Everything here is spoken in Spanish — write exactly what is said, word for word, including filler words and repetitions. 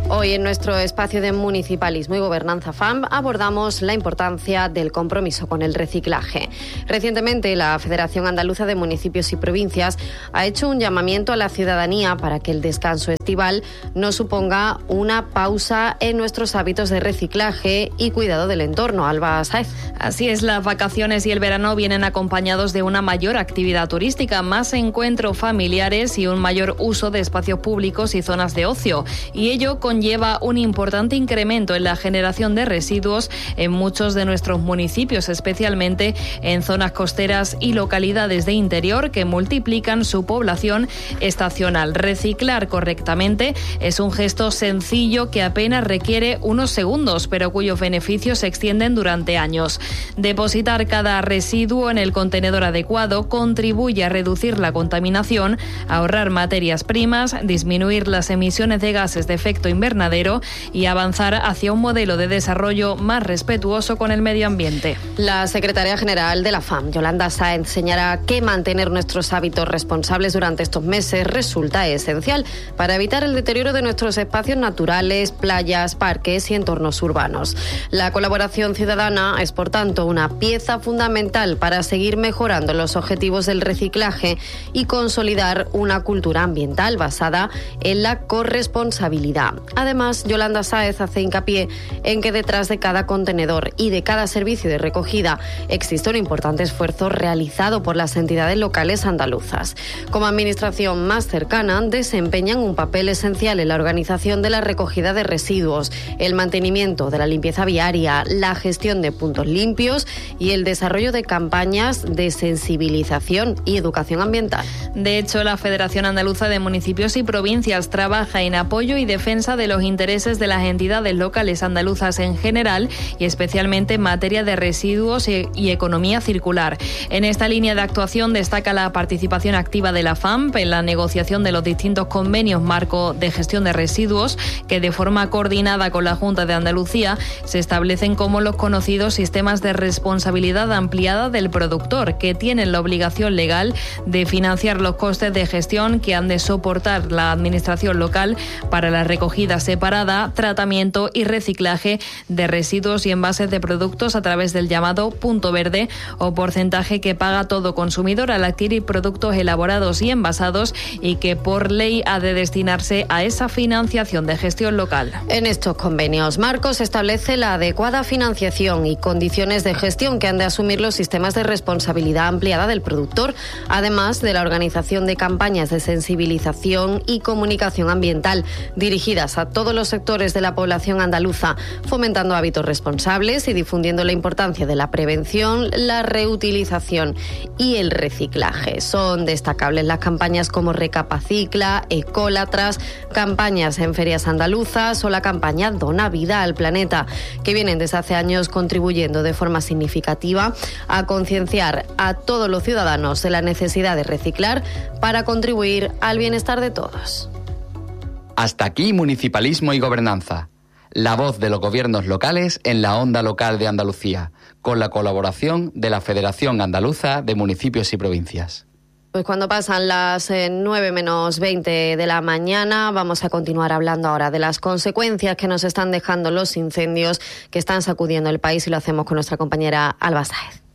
Hoy en nuestro espacio de municipalismo y gobernanza F A M abordamos la importancia del compromiso con el reciclaje. Recientemente la Federación Andaluza de Municipios y Provincias ha hecho un llamamiento a la ciudadanía para que el descanso estival no suponga una pausa en nuestros hábitos de reciclaje y cuidado del entorno. Alba Sáez. Así es, las vacaciones y el verano vienen acompañados de una mayor actividad turística, más encuentros familiares y un mayor uso de espacios públicos y zonas de ocio. Y ello conlleva un importante incremento en la generación de residuos en muchos de nuestros municipios, especialmente en zonas costeras y localidades de interior que multiplican su población estacional. Reciclar correctamente es un gesto sencillo que apenas requiere unos segundos, pero cuyos beneficios se extienden durante años. Depositar cada residuo en el contenedor adecuado contribuye a reducir la contaminación, ahorrar materias primas, disminuir las emisiones de gases de efecto invernadero y avanzar hacia un modelo de desarrollo más respetuoso con el medio ambiente. La secretaria general de la F A M, Yolanda Sáenz, señala que mantener nuestros hábitos responsables durante estos meses resulta esencial para evitar el deterioro de nuestros espacios naturales, playas, parques y entornos urbanos. La colaboración ciudadana es, por tanto, una pieza fundamental para seguir mejorando los objetivos del reciclaje y consolidar una cultura ambiental basada en la corresponsabilidad. Además, Yolanda Sáenz hace hincapié en que detrás de cada contenedor y de cada servicio de recogida existe un importante esfuerzo realizado por las entidades locales andaluzas. Como administración más cercana, desempeñan un papel esencial en la organización de la recogida de residuos, el mantenimiento de la limpieza viaria, la gestión de puntos limpios y el desarrollo de campañas de sensibilización y educación ambiental. De hecho, la Federación Andaluza de Municipios y Provincias trabaja en apoyo y defensa de los intereses de las entidades locales andaluzas en general y especialmente en materia de residuos y, y economía circular. En esta línea de actuación destaca la participación activa de la F A M en la negociación de los distintos convenios marco de gestión de residuos que de forma coordinada con la Junta de Andalucía se establecen como los conocidos sistemas de responsabilidad ampliada del productor, que tienen la obligación legal de financiar los costes de gestión que han de soportar la administración local para la recogida separada, tratamiento y reciclaje de residuos y envases de productos a través del llamado punto verde o porcentaje que paga todo consumidor al adquirir productos elaborados y envasados y que por ley ha de destinarse a esa financiación de gestión local. En estos convenios marcos se establece la adecuada financiación y condiciones de gestión que han de asumir los sistemas de responsabilidad ampliada del productor, además de la organización de campañas de sensibilización y comunicación ambiental dirigidas a todos los sectores de la población andaluza, fomentando hábitos responsables y difundiendo la importancia de la prevención, la reutilización y el reciclaje. Son destacables las campañas como Recapacicla, Ecólatras, campañas en ferias andaluzas o la campaña Dona Vida al Planeta, que vienen desde hace años contribuyendo de forma significativa a concienciar a todos los ciudadanos de la necesidad de reciclar para contribuir al bienestar de todos. Hasta aquí Municipalismo y Gobernanza, la voz de los gobiernos locales en la onda local de Andalucía, con la colaboración de la Federación Andaluza de Municipios y Provincias. Pues cuando pasan las eh, nueve menos veinte de la mañana, vamos a continuar hablando ahora de las consecuencias que nos están dejando los incendios que están sacudiendo el país, y lo hacemos con nuestra compañera Alba Sáenz.